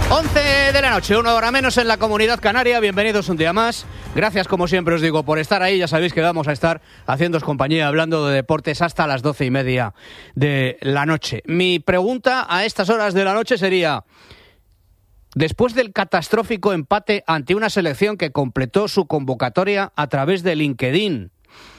11 de la noche, 1 hora menos en la Comunidad Canaria. Bienvenidos un día más. Gracias, como siempre os digo, por estar ahí. Ya sabéis que vamos a estar haciéndoos compañía, hablando de deportes hasta las 12:30 de la noche. Mi pregunta a estas horas de la noche sería: después del catastrófico empate ante una selección que completó su convocatoria a través de LinkedIn,